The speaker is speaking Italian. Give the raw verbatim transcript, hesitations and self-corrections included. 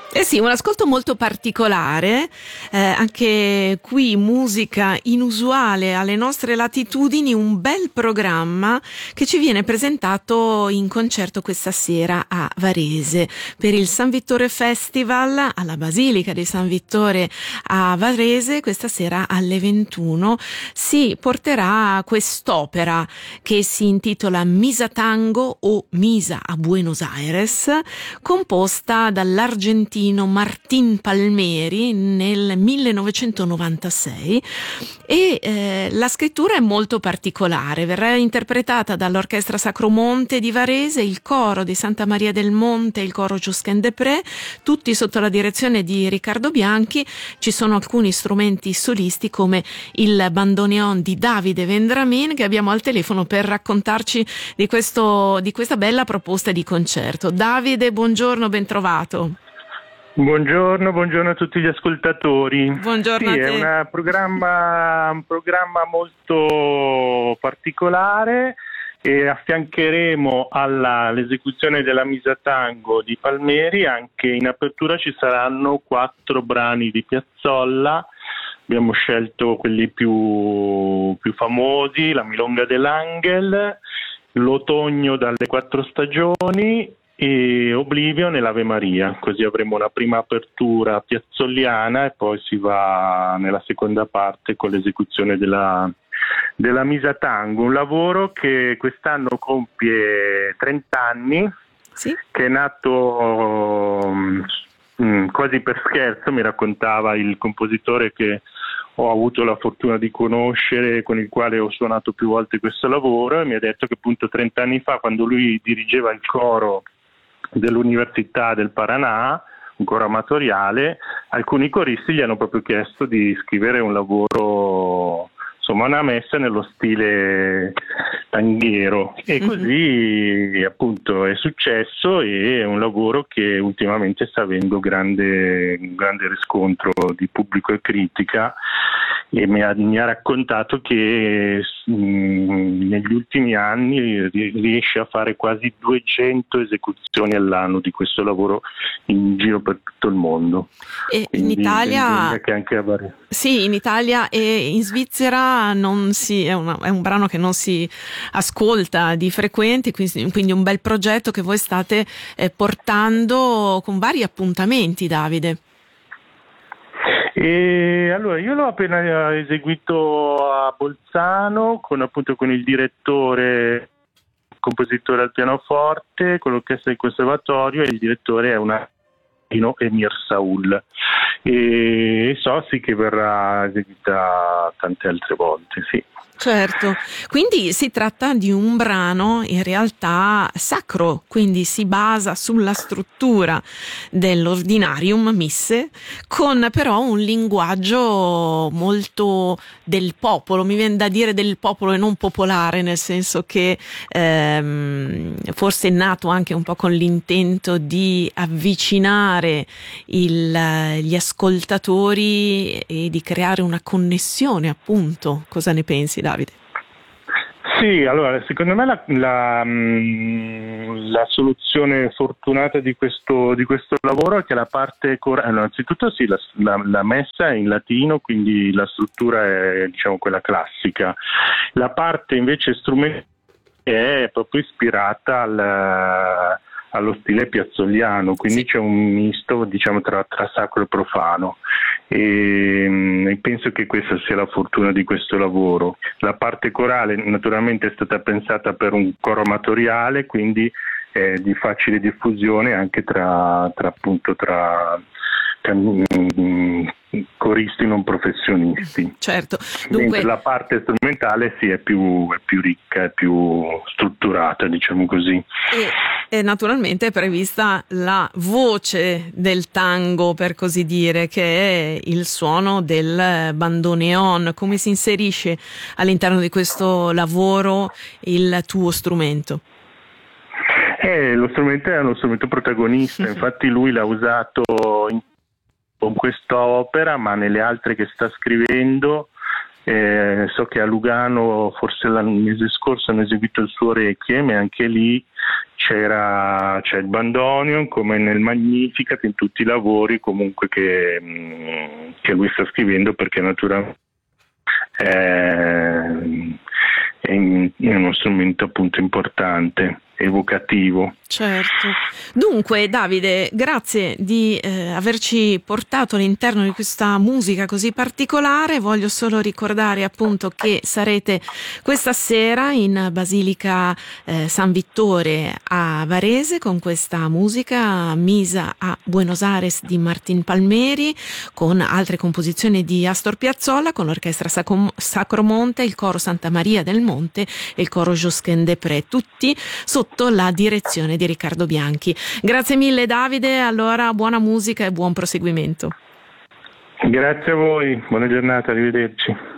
Eh sì, un ascolto molto particolare, eh, anche qui musica inusuale alle nostre latitudini, un bel programma che ci viene presentato in concerto questa sera a Varese per il San Vittore Festival alla Basilica di San Vittore a Varese. Questa sera alle ventuno si porterà quest'opera che si intitola Misa Tango o Misa a Buenos Aires, composta dall'argentino Martín Palmieri nel millenovecentonovantasei, e eh, la scrittura è molto particolare. Verrà interpretata dall'Orchestra Sacromonte di Varese, il coro di Santa Maria del Monte e il coro Josquin des Prés, tutti sotto la direzione di Riccardo Bianchi. Ci sono alcuni strumenti solisti come il bandoneon di Davide Vendramin, che abbiamo al telefono per raccontarci di questo di questa bella proposta di concerto. Davide, buongiorno, ben trovato. Buongiorno, buongiorno a tutti gli ascoltatori. Buongiorno sì, a te. È una programma, un programma molto particolare, e affiancheremo alla, all'esecuzione della Misa Tango di Palmieri. Anche in apertura ci saranno quattro brani di Piazzolla. Abbiamo scelto quelli più, più famosi: la Milonga dell'Angel, l'Otoño dalle quattro stagioni e Oblivion e l'Ave Maria. Così avremo una prima apertura piazzolliana e poi si va nella seconda parte con l'esecuzione della, della Misa Tango, un lavoro che quest'anno compie trenta anni, sì. che è nato um, quasi per scherzo. Mi raccontava il compositore che ho avuto la fortuna di conoscere, con il quale ho suonato più volte questo lavoro, e mi ha detto che appunto trenta anni fa, quando lui dirigeva il coro dell'Università del Paraná, un coro amatoriale, alcuni coristi gli hanno proprio chiesto di scrivere un lavoro, insomma una messa nello stile tanghiero, e così appunto è successo, e è un lavoro che ultimamente sta avendo grande, grande riscontro di pubblico e critica, e mi ha, mi ha raccontato che mh, negli ultimi anni riesce a fare quasi duecento esecuzioni all'anno di questo lavoro in giro per tutto il mondo. E Quindi, in Italia che anche a Vari... sì, in Italia e in Svizzera non si, è, una, è un brano che non si ascolta di frequente, quindi, quindi un bel progetto che voi state eh, portando con vari appuntamenti, Davide. E allora io l'ho appena eseguito a Bolzano con appunto con il direttore, compositore al pianoforte, con l'orchestra del conservatorio, e il direttore è una Emir Saul, e so sì che verrà eseguita tante altre volte, sì. Certo, quindi si tratta di un brano in realtà sacro, quindi si basa sulla struttura dell'ordinarium misse, con però un linguaggio molto del popolo, mi viene da dire del popolo e non popolare, nel senso che ehm, forse è nato anche un po' con l'intento di avvicinare il, gli ascoltatori e di creare una connessione, appunto. Cosa ne pensi, Davide? Sì, allora secondo me la, la, la soluzione fortunata di questo, di questo lavoro è che la parte corale, innanzitutto sì, la, la, la messa è in latino, quindi la struttura è, diciamo, quella classica. La parte invece strumentale è proprio ispirata al, allo stile piazzoliano, quindi sì, c'è un misto, diciamo, tra, tra sacro e profano. E, e penso che questa sia la fortuna di questo lavoro. La parte corale naturalmente è stata pensata per un coro amatoriale, quindi è di facile diffusione anche tra, tra appunto tra, tra um, coristi non professionisti. Certo. Dunque... Mentre la parte strumentale sì è più, è più ricca, è più strutturata, diciamo così. E... E naturalmente è prevista la voce del tango, per così dire, che è il suono del bandoneon. Come si inserisce all'interno di questo lavoro il tuo strumento? Eh, lo strumento è uno strumento protagonista, infatti lui l'ha usato in, con questa opera, ma nelle altre che sta scrivendo Eh, so che a Lugano forse l'anno mese scorso hanno eseguito il suo Requiem e anche lì c'era c'è il bandoneon come nel Magnificat, in tutti i lavori comunque che, che lui sta scrivendo, perché naturalmente è, è uno strumento appunto importante, evocativo. Certo. Dunque, Davide, grazie di eh, averci portato all'interno di questa musica così particolare. Voglio solo ricordare appunto che sarete questa sera in Basilica eh, San Vittore a Varese con questa musica Misa a Buenos Aires di Martin Palmeri, con altre composizioni di Astor Piazzolla, con l'orchestra Sacro, Sacro Monte, il coro Santa Maria del Monte e il coro Josquin des Prés, tutti sotto la direzione di Riccardo Bianchi. Grazie mille Davide, allora buona musica e buon proseguimento. Grazie a voi, buona giornata, arrivederci.